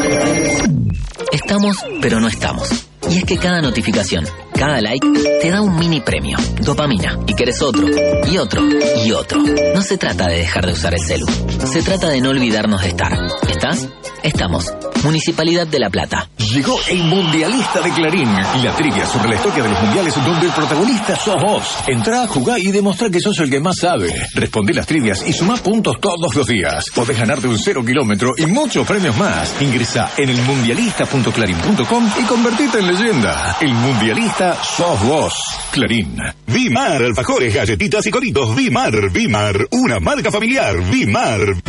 Estamos, pero no estamos. Y es que cada notificación, cada like, te da un mini premio, dopamina, y querés otro, y otro, y otro. No se trata de dejar de usar el celu. Se trata de no olvidarnos de estar. ¿Estás? Estamos. Municipalidad de La Plata. Llegó el Mundialista de Clarín. La trivia sobre la historia de los mundiales donde el protagonista sos vos. Entrá, jugá y demostrá que sos el que más sabe. Respondé las trivias y sumá puntos todos los días. Podés ganarte un 0 kilómetro y muchos premios más. Ingresá en elmundialista.clarín.com y convertite en leyenda. El Mundialista sos vos. Clarín. Vimar, alfajores, galletitas y coritos. Vimar, una marca familiar. Vimar.